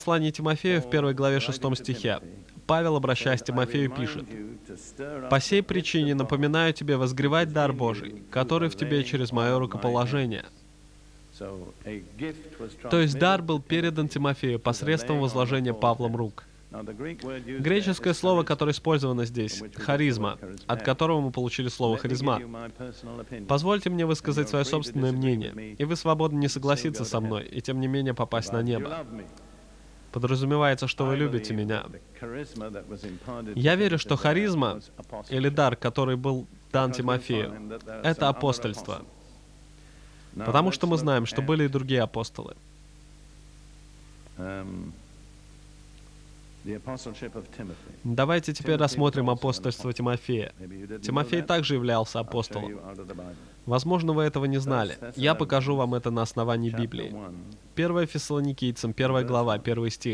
Послание Тимофею в 1 главе 6 стихе. Павел, обращаясь к Тимофею, пишет: «По сей причине напоминаю тебе возгревать дар Божий, который в тебе через мое рукоположение». То есть дар был передан Тимофею посредством возложения Павлом рук. Греческое слово, которое использовано здесь, харизма, от которого мы получили слово харизмат. Позвольте мне высказать свое собственное мнение, и вы свободны не согласиться со мной, и тем не менее попасть на небо. Подразумевается, что вы любите меня. Я верю, что харизма, или дар, который был дан Тимофею, это апостольство. Потому что мы знаем, что были и другие апостолы. Давайте теперь рассмотрим апостольство Тимофея. Тимофей также являлся апостолом. Возможно, вы этого не знали. Я покажу вам это на основании Библии. 1 Фессалоникийцам, 1 глава, 1 стих.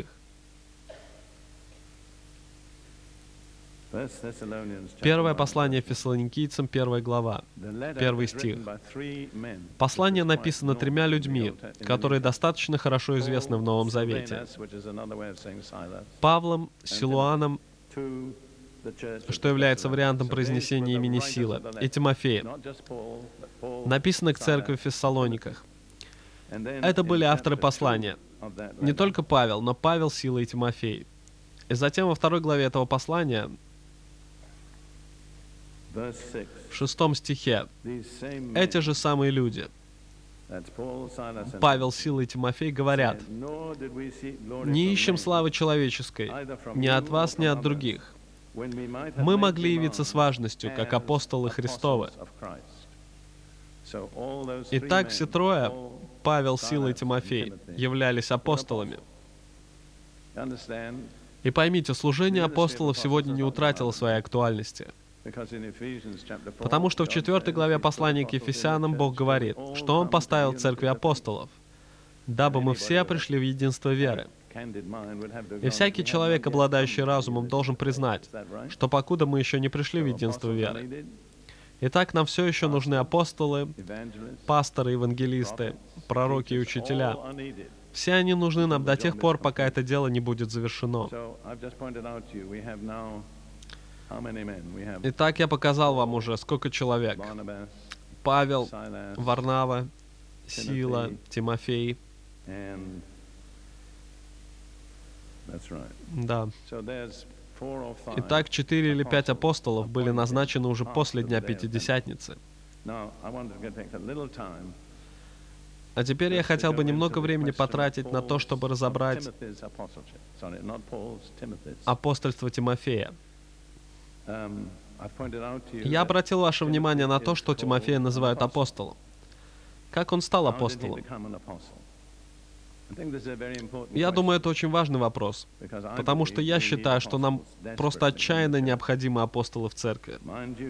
Первое послание Фессалоникийцам, 1 глава, 1 стих. Послание написано 3 людьми, которые достаточно хорошо известны в Новом Завете. Павлом, Силуаном, что является вариантом произнесения имени Сила, и Тимофеем. Написано к церкви в Фессалониках. Это были авторы послания. Не только Павел, но Павел, Сила и Тимофей. И затем во 2 главе этого послания, в 6 стихе, эти же самые люди, Павел, Сила и Тимофей, говорят: «Не ищем славы человеческой, ни от вас, ни от других. Мы могли явиться с важностью, как апостолы Христовы». Итак, все трое, Павел, Сила и Тимофей, являлись апостолами. И поймите, служение апостолов сегодня не утратило своей актуальности. Потому что в 4 главе послания к Ефесянам Бог говорит, что Он поставил церкви апостолов, дабы мы все пришли в единство веры. И всякий человек, обладающий разумом, должен признать, что покуда мы еще не пришли в единство веры. Итак, нам все еще нужны апостолы, пасторы, евангелисты, пророки и учителя. Все они нужны нам до тех пор, пока это дело не будет завершено. Итак, я показал вам уже, сколько человек. Павел, Варнава, Сила, Тимофей. Да. Итак, 4 или 5 апостолов были назначены уже после Дня Пятидесятницы. А теперь я хотел бы немного времени потратить на то, чтобы разобрать апостольство Тимофея. Я обратил ваше внимание на то, что Тимофея называют апостолом. Как он стал апостолом? Я думаю, это очень важный вопрос, потому что я считаю, что нам просто отчаянно необходимы апостолы в церкви.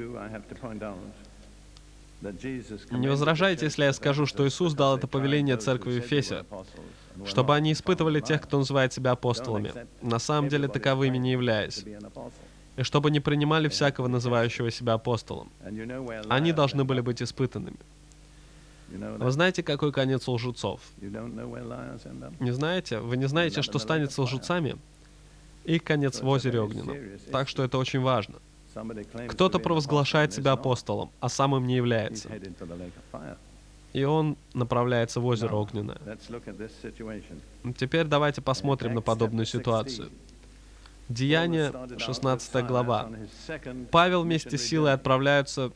Не возражайте, если я скажу, что Иисус дал это повеление церкви в Ефесе, чтобы они испытывали тех, кто называет себя апостолами, на самом деле таковыми не являясь, и чтобы не принимали всякого, называющего себя апостолом. Они должны были быть испытанными. Вы знаете, какой конец у лжецов? Не знаете? Вы не знаете, что станет с лжецами? Их конец в озере огненном. Так что это очень важно. Кто-то провозглашает себя апостолом, а сам им не является. И он направляется в озеро огненное. Теперь давайте посмотрим на подобную ситуацию. Деяния, 16 глава. Павел вместе с Силой отправляются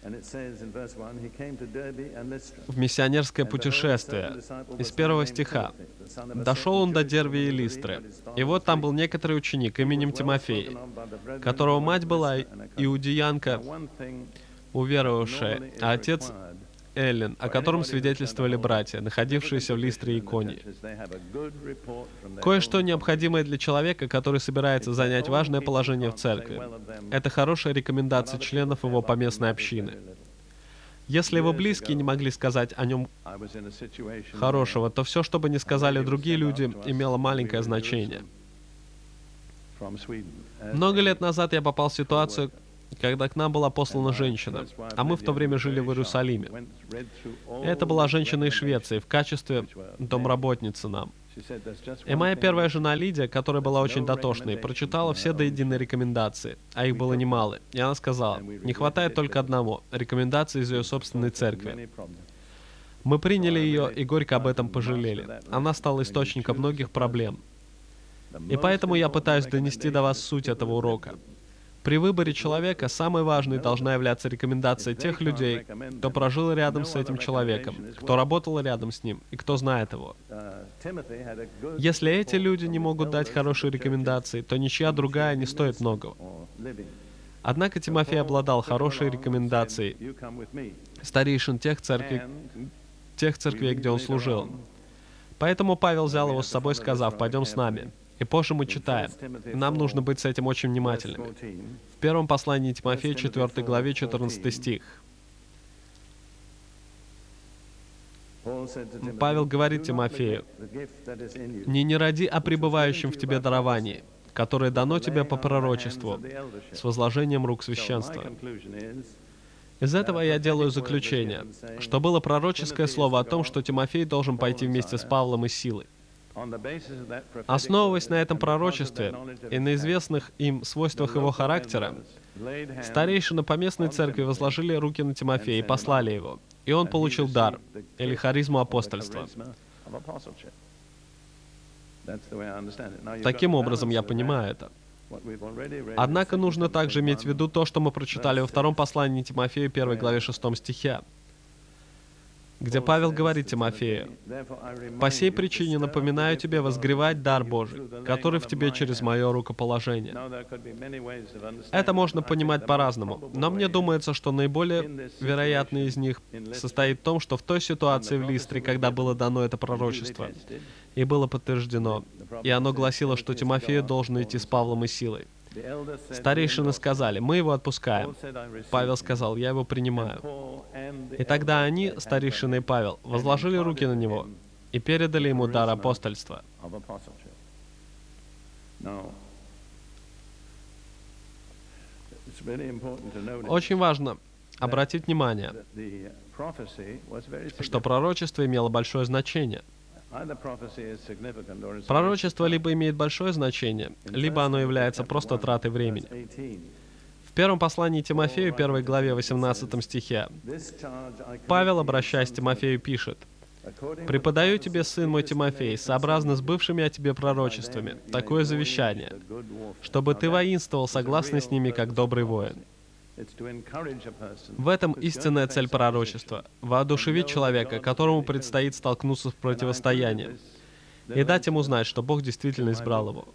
в миссионерское путешествие. Из 1 стиха. «Дошел он до Дервии и Листры. И вот там был некоторый ученик именем Тимофей, которого мать была иудеянка, уверовавшая, а отец Эллин, о котором свидетельствовали братья, находившиеся в Листре и Иконии. Кое-что необходимое для человека, который собирается занять важное положение в церкви. Это хорошая рекомендация членов его поместной общины. Если его близкие не могли сказать о нем хорошего, то все, что бы ни сказали другие люди, имело маленькое значение. Много лет назад я попал в ситуацию, когда к нам была послана женщина, а мы в то время жили в Иерусалиме. Это была женщина из Швеции в качестве домработницы нам. И моя первая жена Лидия, которая была очень дотошной, прочитала все до единой рекомендации, а их было немало. И она сказала, не хватает только одного — рекомендации из ее собственной церкви. Мы приняли ее и горько об этом пожалели. Она стала источником многих проблем. И поэтому я пытаюсь донести до вас суть этого урока. При выборе человека самой важной должна являться рекомендация тех людей, кто прожил рядом с этим человеком, кто работал рядом с ним и кто знает его. Если эти люди не могут дать хорошие рекомендации, то ничья другая не стоит многого. Однако Тимофей обладал хорошей рекомендацией старейшин тех церквей, где он служил. Поэтому Павел взял его с собой, сказав, «Пойдем с нами». И позже мы читаем. Нам нужно быть с этим очень внимательными. В первом послании Тимофея, 4 главе, 14 стих. Павел говорит Тимофею, не роди о пребывающем в тебе даровании, которое дано тебе по пророчеству, с возложением рук священства». Из этого я делаю заключение, что было пророческое слово о том, что Тимофей должен пойти вместе с Павлом и Силой. Основываясь на этом пророчестве и на известных им свойствах его характера, старейшины поместной церкви возложили руки на Тимофея и послали его, и он получил дар, или харизму апостольства. Таким образом, я понимаю это. Однако нужно также иметь в виду то, что мы прочитали во втором послании Тимофею, 1 главе 6 стихе, где Павел говорит Тимофею, «По сей причине напоминаю тебе возгревать дар Божий, который в тебе через мое рукоположение». Это можно понимать по-разному, но мне думается, что наиболее вероятный из них состоит в том, что в той ситуации в Листре, когда было дано это пророчество, и было подтверждено, и оно гласило, что Тимофею должен идти с Павлом и Силой. Старейшины сказали, мы его отпускаем. Павел сказал, я его принимаю. И тогда они, старейшины и Павел, возложили руки на него и передали ему дар апостольства. Очень важно обратить внимание, что пророчество имело большое значение. Пророчество либо имеет большое значение, либо оно является просто тратой времени. В первом послании Тимофею, 1 главе 18 стихе, Павел, обращаясь к Тимофею, пишет, «Преподаю тебе, сын мой Тимофей, сообразно с бывшими о тебе пророчествами, такое завещание, чтобы ты воинствовал согласно с ними, как добрый воин». В этом истинная цель пророчества — воодушевить человека, которому предстоит столкнуться с противостоянием, и дать ему знать, что Бог действительно избрал его.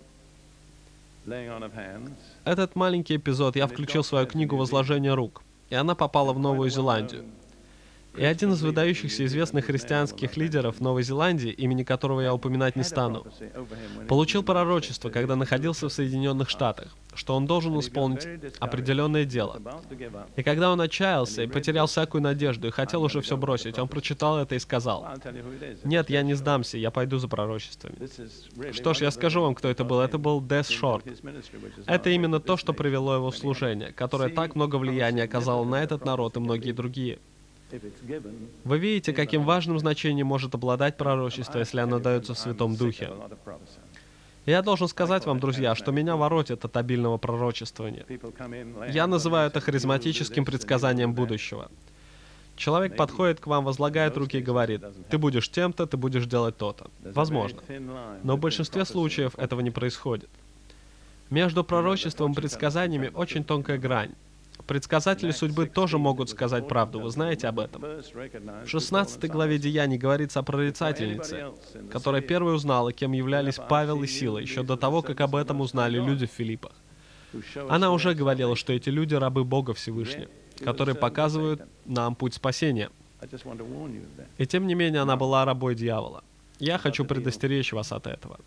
Этот маленький эпизод я включил в свою книгу «Возложение рук», и она попала в Новую Зеландию. И один из выдающихся известных христианских лидеров Новой Зеландии, имени которого я упоминать не стану, получил пророчество, когда находился в Соединенных Штатах, что он должен исполнить определенное дело. И когда он отчаялся и потерял всякую надежду и хотел уже все бросить, он прочитал это и сказал, «Нет, я не сдамся, я пойду за пророчествами». Что ж, я скажу вам, кто это был. Это был Дэс Шорт. Это именно то, что привело его в служение, которое так много влияния оказало на этот народ и многие другие. Вы видите, каким важным значением может обладать пророчество, если оно дается в Святом Духе. Я должен сказать вам, друзья, что меня воротит от обильного пророчествования. Я называю это харизматическим предсказанием будущего. Человек подходит к вам, возлагает руки и говорит, «Ты будешь тем-то, ты будешь делать то-то». Возможно. Но в большинстве случаев этого не происходит. Между пророчеством и предсказаниями очень тонкая грань. Предсказатели судьбы тоже могут сказать правду, вы знаете об этом. В 16 главе Деяний говорится о прорицательнице, которая первой узнала, кем являлись Павел и Сила, еще до того, как об этом узнали люди в Филиппах. Она уже говорила, что эти люди — рабы Бога Всевышнего, которые показывают нам путь спасения. И тем не менее, она была рабой дьявола. Я хочу предостеречь вас от этого.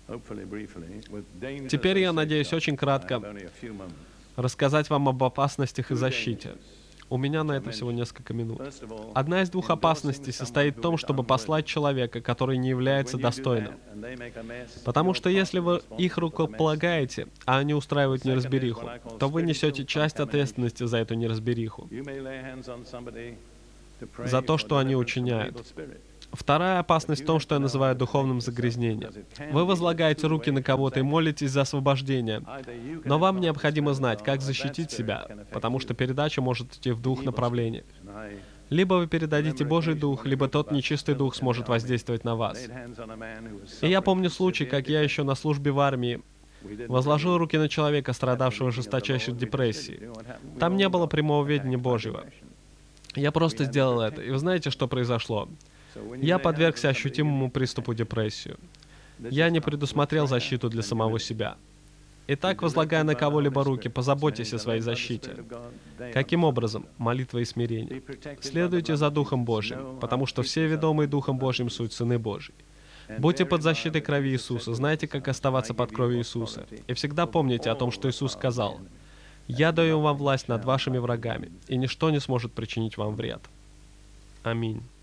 Теперь я надеюсь очень кратко рассказать вам об опасностях и защите. У меня на это всего несколько минут. Одна из двух опасностей состоит в том, чтобы послать человека, который не является достойным. Потому что если вы их рукополагаете, а они устраивают неразбериху, то вы несете часть ответственности за эту неразбериху, за то, что они учиняют. Вторая опасность в том, что я называю духовным загрязнением. Вы возлагаете руки на кого-то и молитесь за освобождение, но вам необходимо знать, как защитить себя, потому что передача может идти в двух направлениях. Либо вы передадите Божий Дух, либо тот нечистый Дух сможет воздействовать на вас. И я помню случай, как я еще на службе в армии возложил руки на человека, страдавшего жесточайшей депрессией. Там не было прямого ведения Божьего. Я просто сделал это. И вы знаете, что произошло? Я подвергся ощутимому приступу депрессии. Я не предусмотрел защиту для самого себя. Итак, возлагая на кого-либо руки, позаботьтесь о своей защите. Каким образом? Молитва и смирение. Следуйте за Духом Божьим, потому что все ведомые Духом Божьим суть сыны Божьи. Будьте под защитой крови Иисуса, знайте, как оставаться под кровью Иисуса. И всегда помните о том, что Иисус сказал: «Я даю вам власть над вашими врагами, и ничто не сможет причинить вам вред». Аминь.